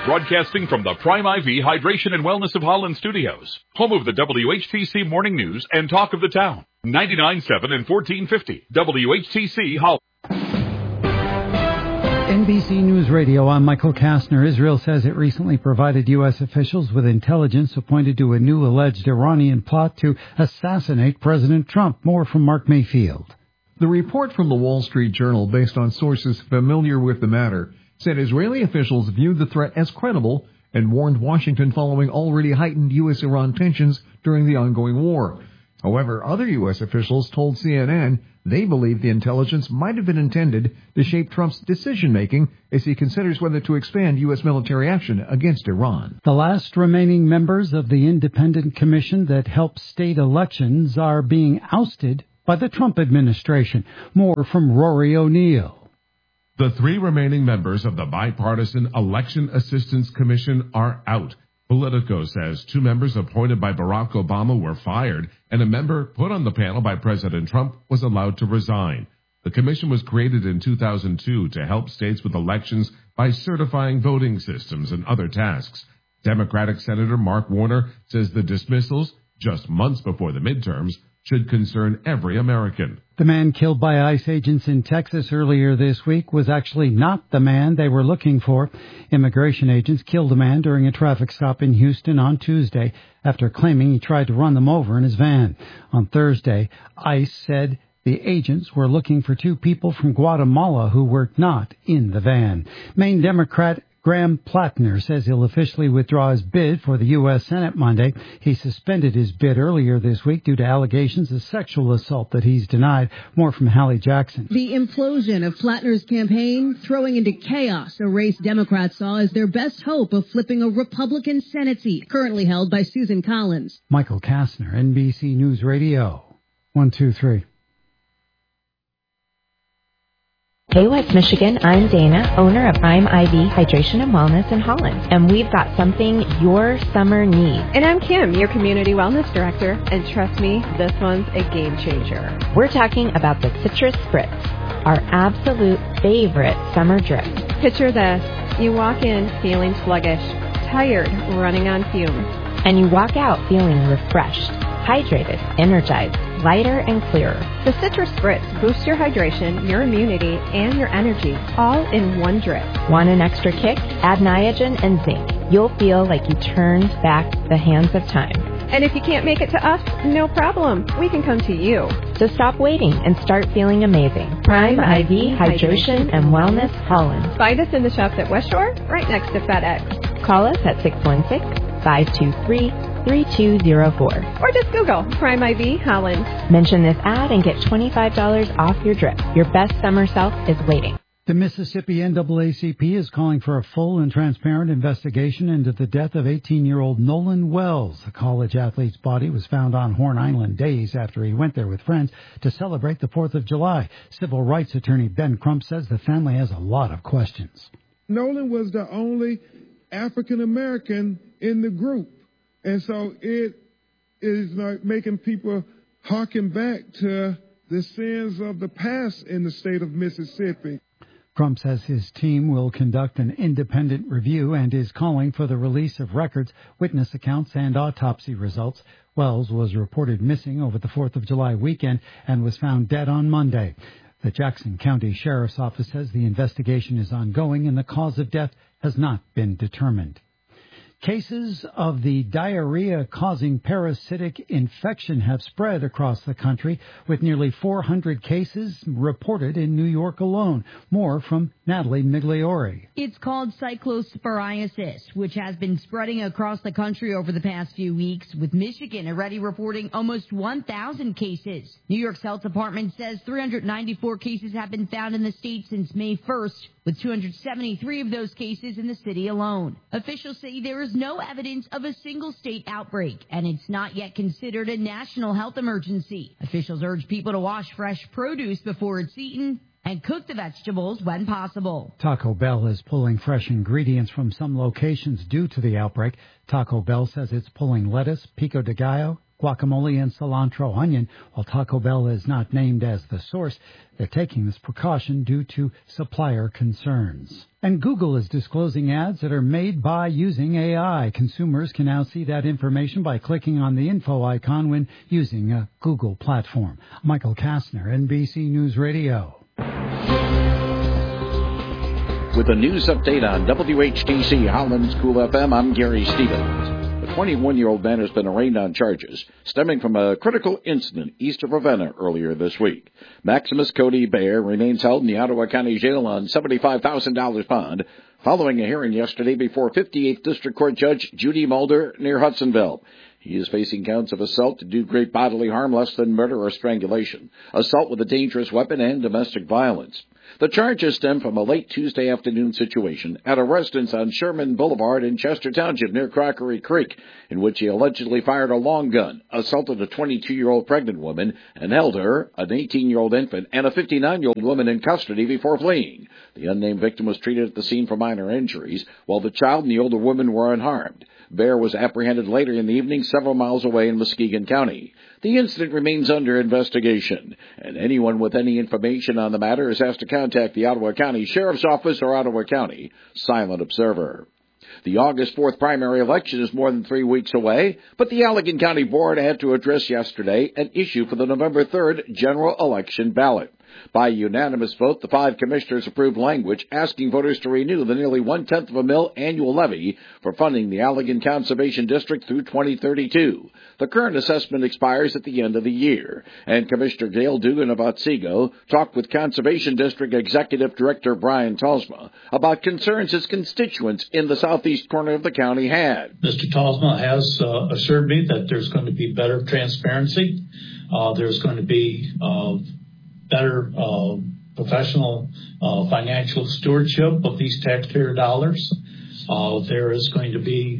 Broadcasting from the Prime IV Hydration and Wellness of Holland studios, home of the WHTC Morning News and Talk of the Town. 99.7 and 1450 WHTC Holland. NBC News Radio, I'm Michael Kastner. Israel says it recently provided U.S. officials with intelligence pointed to a new alleged Iranian plot to assassinate President Trump. More from Mark Mayfield. The report from the Wall Street Journal, based on sources familiar with the matter, said Israeli officials viewed the threat as credible and warned Washington following already heightened U.S.-Iran tensions during the ongoing war. However, other U.S. officials told CNN they believe the intelligence might have been intended to shape Trump's decision-making as he considers whether to expand U.S. military action against Iran. The last remaining members of the independent commission that helps state elections are being ousted by the Trump administration. More from Rory O'Neill. The 3 remaining members of the Bipartisan Election Assistance Commission are out. Politico says 2 members appointed by Barack Obama were fired, and a member put on the panel by President Trump was allowed to resign. The commission was created in 2002 to help states with elections by certifying voting systems and other tasks. Democratic Senator Mark Warner says the dismissals, just months before the midterms, should concern every American. The man killed by ICE agents in Texas earlier this week was actually not the man they were looking for. Immigration agents killed a man during a traffic stop in Houston on Tuesday after claiming he tried to run them over in his van. On Thursday, ICE said the agents were looking for 2 people from Guatemala who were not in the van. Maine Democrat Graham Plattner says he'll officially withdraw his bid for the U.S. Senate Monday. He suspended his bid earlier this week due to allegations of sexual assault that he's denied. More from Hallie Jackson. The implosion of Plattner's campaign throwing into chaos a race Democrats saw as their best hope of flipping a Republican Senate seat currently held by Susan Collins. Michael Kastner, NBC News Radio. 1, 2, 3. Hey West Michigan, I'm Dana, owner of Prime IV Hydration and Wellness in Holland, and we've got something your summer needs. And I'm Kim, your Community Wellness Director, and trust me, this one's a game changer. We're talking about the Citrus Spritz, our absolute favorite summer drip. Picture this, you walk in feeling sluggish, tired, running on fumes. And you walk out feeling refreshed, hydrated, energized, lighter and clearer. The Citrus Spritz boosts your hydration, your immunity, and your energy, all in one drip. Want an extra kick? Add Niagen and zinc. You'll feel like you turned back the hands of time. And if you can't make it to us, no problem. We can come to you. So stop waiting and start feeling amazing. Prime IV Hydration and Wellness Holland. Find us in the shops at West Shore, right next to FedEx. Call us at 616-523-3204. Or just Google Prime IV Holland. Mention this ad and get $25 off your drip. Your best summer self is waiting. The Mississippi NAACP is calling for a full and transparent investigation into the death of 18-year-old Nolan Wells. The college athlete's body was found on Horn Island days after he went there with friends to celebrate the 4th of July. Civil rights attorney Ben Crump says the family has a lot of questions. Nolan was the only African-American in the group. And so it is like making people harken back to the sins of the past in the state of Mississippi. Crump says his team will conduct an independent review and is calling for the release of records, witness accounts, and autopsy results. Wells was reported missing over the 4th of July weekend and was found dead on Monday. The Jackson County Sheriff's Office says the investigation is ongoing and the cause of death has not been determined. Cases of the diarrhea-causing parasitic infection have spread across the country, with nearly 400 cases reported in New York alone. More from Natalie Migliori. It's called cyclosporiasis, which has been spreading across the country over the past few weeks, with Michigan already reporting almost 1,000 cases. New York's health department says 394 cases have been found in the state since May 1st, with 273 of those cases in the city alone. Officials say there is no evidence of a single state outbreak, and it's not yet considered a national health emergency. Officials urge people to wash fresh produce before it's eaten and cook the vegetables when possible. Taco Bell is pulling fresh ingredients from some locations due to the outbreak. Taco Bell says it's pulling lettuce, pico de gallo, guacamole, and cilantro onion. While Taco Bell is not named as the source, they're taking this precaution due to supplier concerns. And Google is disclosing ads that are made by using AI. Consumers can now see that information by clicking on the info icon when using a Google platform. Michael Kastner, NBC News Radio. With a news update on WHTC Holland School FM, I'm Gary Stevens. A 21-year-old man has been arraigned on charges stemming from a critical incident east of Ravenna earlier this week. Maximus Cody Baer remains held in the Ottawa County Jail on $75,000 bond following a hearing yesterday before 58th District Court Judge Judy Mulder near Hudsonville. He is facing counts of assault to do great bodily harm less than murder or strangulation, assault with a dangerous weapon, and domestic violence. The charges stem from a late Tuesday afternoon situation at a residence on Sherman Boulevard in Chester Township near Crockery Creek, in which he allegedly fired a long gun, assaulted a 22-year-old pregnant woman, and held her, an 18-year-old infant, and a 59-year-old woman in custody before fleeing. The unnamed victim was treated at the scene for minor injuries, while the child and the older woman were unharmed. Baer was apprehended later in the evening several miles away in Muskegon County. The incident remains under investigation, and anyone with any information on the matter is asked to contact the Ottawa County Sheriff's Office or Ottawa County Silent Observer. The August 4th primary election is more than 3 weeks away, but the Allegan County Board had to address yesterday an issue for the November 3rd general election ballot. By unanimous vote, the 5 commissioners approved language asking voters to renew the nearly 1/10 of a mil annual levy for funding the Allegan Conservation District through 2032. The current assessment expires at the end of the year, and Commissioner Gail Dugan of Otsego talked with Conservation District Executive Director Brian Talsma about concerns his constituents in the southeast corner of the county had. Mr. Talsma has assured me that there's going to be better transparency. There's going to be better professional financial stewardship of these taxpayer dollars. There is going to be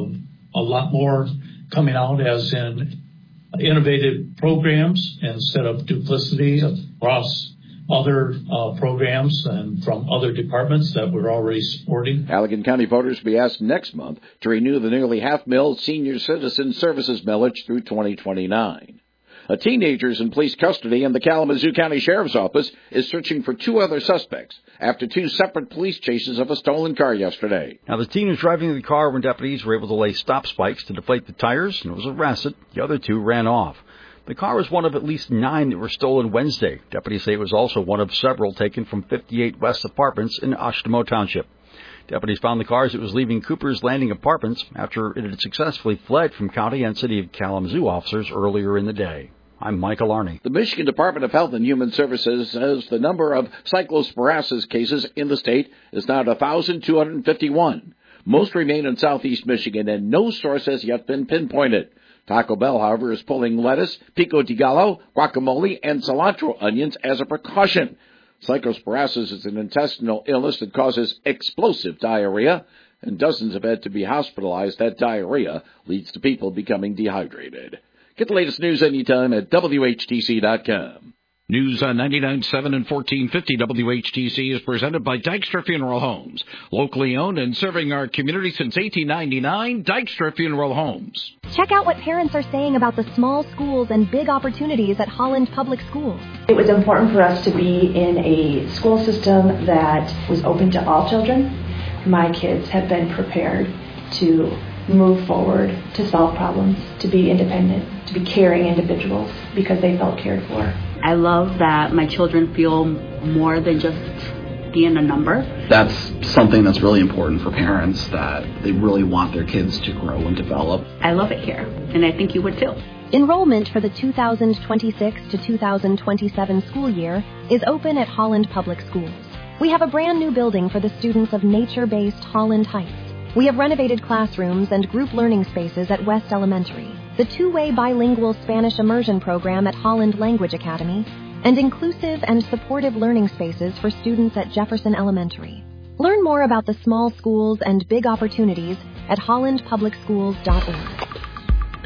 a lot more coming out as in innovative programs instead of duplicity across other programs and from other departments that we're already supporting. Allegan County voters will be asked next month to renew the nearly $500,000 senior citizen services millage through 2029. A teenager is in police custody, and the Kalamazoo County Sheriff's Office is searching for 2 other suspects after 2 separate police chases of a stolen car yesterday. Now, the teen was driving the car when deputies were able to lay stop spikes to deflate the tires and was arrested. The other 2 ran off. The car was one of at least 9 that were stolen Wednesday. Deputies say it was also one of several taken from 58 West Apartments in Ashtemo Township. Deputies found the car as it was leaving Cooper's Landing Apartments after it had successfully fled from County and City of Kalamazoo officers earlier in the day. I'm Michael Arney. The Michigan Department of Health and Human Services says the number of cyclosporasis cases in the state is now at 1,251. Most remain in southeast Michigan, and no source has yet been pinpointed. Taco Bell, however, is pulling lettuce, pico de gallo, guacamole, and cilantro onions as a precaution. Cyclosporasis is an intestinal illness that causes explosive diarrhea, and dozens have had to be hospitalized. That diarrhea leads to people becoming dehydrated. Get the latest news anytime at WHTC.com. News on 99.7 and 1450 WHTC is presented by Dykstra Funeral Homes. Locally owned and serving our community since 1899, Dykstra Funeral Homes. Check out what parents are saying about the small schools and big opportunities at Holland Public Schools. It was important for us to be in a school system that was open to all children. My kids have been prepared to move forward, to solve problems, to be independent, to be caring individuals because they felt cared for. I love that my children feel more than just being a number. That's something that's really important for parents, that they really want their kids to grow and develop. I love it here, and I think you would too. Enrollment for the 2026 to 2027 school year is open at Holland Public Schools. We have a brand new building for the students of nature-based Holland Heights. We have renovated classrooms and group learning spaces at West Elementary, the 2-way bilingual Spanish immersion program at Holland Language Academy, and inclusive and supportive learning spaces for students at Jefferson Elementary. Learn more about the small schools and big opportunities at hollandpublicschools.org.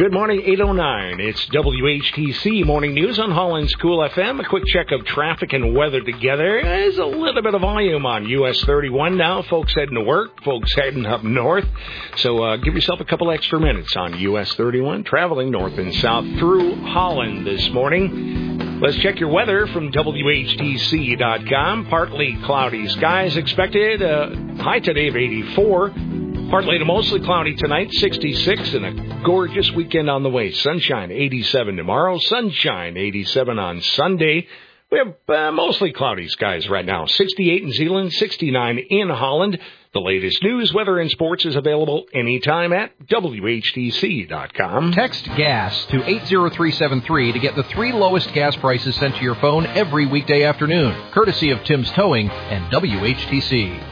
Good morning, 8:09. It's WHTC Morning News on Holland's Cool FM. A quick check of traffic and weather together. There's a little bit of volume on US 31 now. Folks heading to work, folks heading up north. So give yourself a couple extra minutes on US 31, traveling north and south through Holland this morning. Let's check your weather from WHTC.com. Partly cloudy skies expected. High today of 84. Partly to mostly cloudy tonight, 66, and a gorgeous weekend on the way. Sunshine, 87 tomorrow. Sunshine, 87 on Sunday. We have mostly cloudy skies right now. 68 in Zeeland, 69 in Holland. The latest news, weather, and sports is available anytime at WHTC.com. Text GAS to 80373 to get the 3 lowest gas prices sent to your phone every weekday afternoon, courtesy of Tim's Towing and WHTC.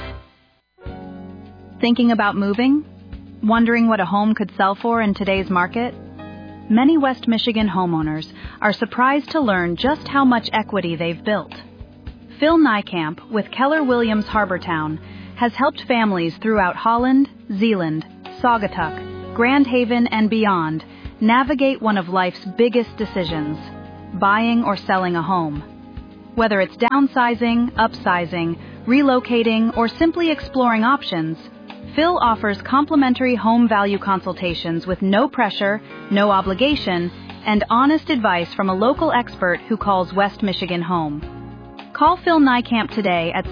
Thinking about moving? Wondering what a home could sell for in today's market? Many West Michigan homeowners are surprised to learn just how much equity they've built. Phil Nijkamp with Keller Williams Harbortown has helped families throughout Holland, Zeeland, Saugatuck, Grand Haven, and beyond navigate one of life's biggest decisions, buying or selling a home. Whether it's downsizing, upsizing, relocating, or simply exploring options, Phil offers complimentary home value consultations with no pressure, no obligation, and honest advice from a local expert who calls West Michigan home. Call Phil Nijkamp today at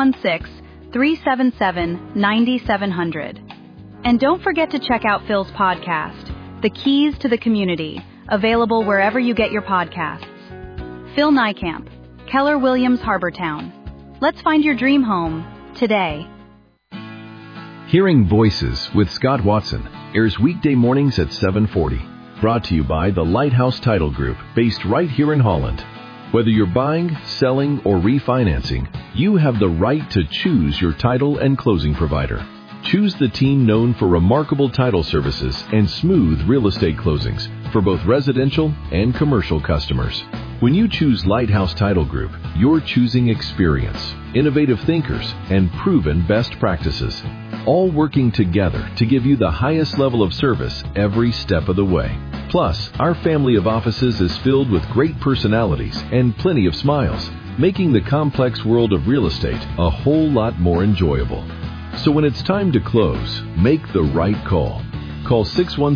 616-377-9700. And don't forget to check out Phil's podcast, The Keys to the Community, available wherever you get your podcasts. Phil Nijkamp, Keller Williams Harbortown. Let's find your dream home today. Hearing Voices with Scott Watson airs weekday mornings at 7:40. Brought to you by the Lighthouse Title Group, based right here in Holland. Whether you're buying, selling, or refinancing, you have the right to choose your title and closing provider. Choose the team known for remarkable title services and smooth real estate closings for both residential and commercial customers. When you choose Lighthouse Title Group, you're choosing experience, innovative thinkers, and proven best practices, all working together to give you the highest level of service every step of the way. Plus, our family of offices is filled with great personalities and plenty of smiles, making the complex world of real estate a whole lot more enjoyable. So when it's time to close, make the right call. Call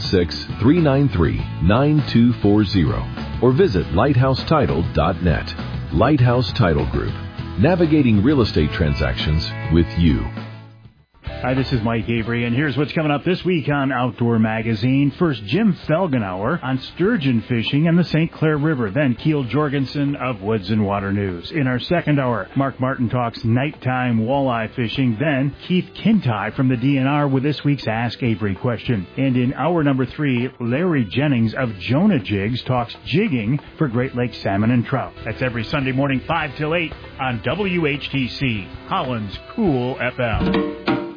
616-393-9240 or visit lighthousetitle.net. Lighthouse Title Group, navigating real estate transactions with you. Hi, this is Mike Avery, and here's what's coming up this week on Outdoor Magazine. First, Jim Felgenauer on sturgeon fishing in the St. Clair River. Then, Keel Jorgensen of Woods and Water News. In our second hour, Mark Martin talks nighttime walleye fishing. Then, Keith Kintai from the DNR with this week's Ask Avery question. And in hour number 3, Larry Jennings of Jonah Jigs talks jigging for Great Lakes salmon and trout. That's every Sunday morning, 5 till 8 on WHTC, Holland's Cool FM.